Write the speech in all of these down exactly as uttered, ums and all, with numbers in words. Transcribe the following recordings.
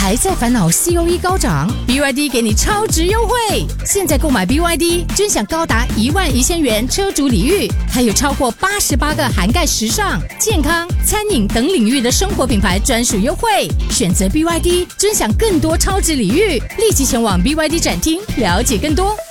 还在烦恼 C O E 高涨 ？B Y D 给你超值优惠！现在购买 B Y D， 尊享高达一万一千元车主礼遇，还有超过八十八个涵盖时尚、健康、餐饮等领域的生活品牌专属优惠。选择 B Y D， 尊享更多超值礼遇，立即前往 B Y D 展厅了解更多。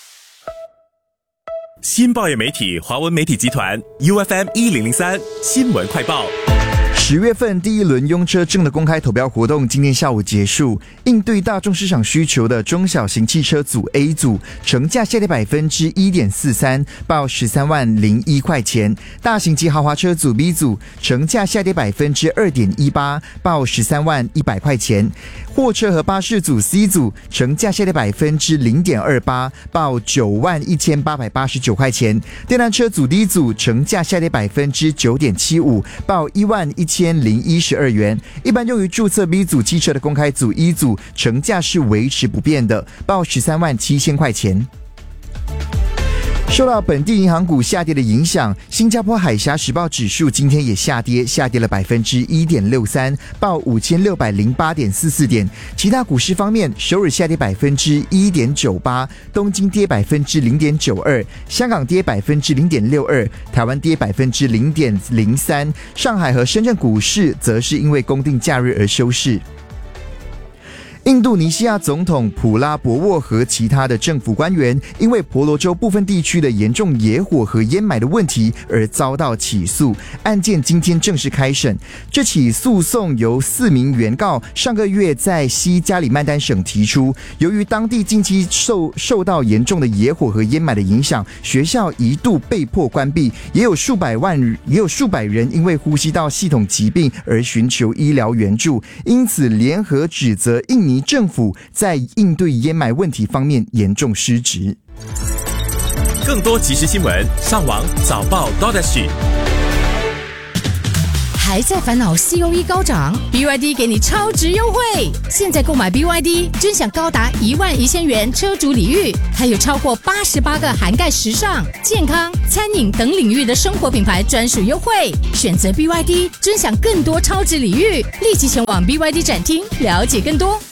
新报业媒体华文媒体集团 U F M 一零零三新闻快报。 十月份第一轮用车证的公开投标活动今天下午结束，应对大众市场需求的中小型汽车组 A 组成价下跌百分之一点四三，报十三万零一块钱；大型及豪华车组 B 组成价下跌百分之二点一八，报十三万一百块钱；货车和巴士组 C 组成价下跌百分之零点二八，报九万一千八百八十九块钱；电单车组 D 组成价下跌百分之九点七五，报一万一千零一十二元。一般用于注册 B 组汽车的公开组 E 组成价是维持不变的，报十三万七千块钱。受到本地银行股下跌的影响，新加坡海峡时报指数今天也下跌，下跌了百分之一点六三，报五千六百零八点四四点。其他股市方面，首尔下跌百分之一点九八，东京跌百分之零点九二，香港跌百分之零点六二，台湾跌百分之零点零三。上海和深圳股市则是因为公定假日而休市。印度尼西亚总统普拉博沃和其他的政府官员因为婆罗洲部分地区的严重野火和烟霾的问题而遭到起诉，案件今天正式开审。这起诉讼由四名原告上个月在西加里曼丹省提出，由于当地近期受受到严重的野火和烟霾的影响，学校一度被迫关闭，也有数百万也有数百人因为呼吸道系统疾病而寻求医疗援助，因此联合指责印尼政府在应对烟霾问题方面严重失职。 更多即时新闻，上网早报 .dot.sg。 还在烦恼 C O E 高涨 ？B Y D 给你超值优惠！现在购买 B Y D， 尊享高达一万一千元车主礼遇，还有超过八十八个涵盖时尚、健康、餐饮等领域的生活品牌专属优惠。选择 B Y D， 尊享更多超值礼遇，立即前往 B Y D 展厅了解更多。